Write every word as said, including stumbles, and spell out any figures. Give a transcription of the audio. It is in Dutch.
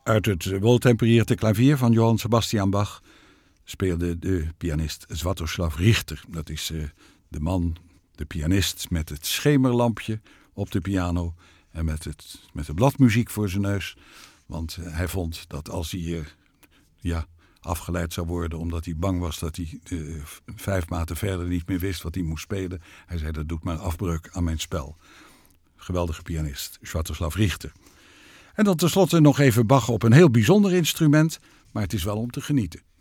Uit het woltempererte klavier van Johann Sebastian Bach speelde de pianist Swiatoslav Richter. Dat is uh, de man, de pianist met het schemerlampje op de piano en met, het, met de bladmuziek voor zijn neus. Want uh, hij vond dat als hij uh, ja, afgeleid zou worden omdat hij bang was dat hij uh, vijf maten verder niet meer wist wat hij moest spelen. Hij zei, dat doet maar afbreuk aan mijn spel. Geweldige pianist, Swiatoslav Richter. En dan tenslotte nog even Bach op een heel bijzonder instrument, maar het is wel om te genieten.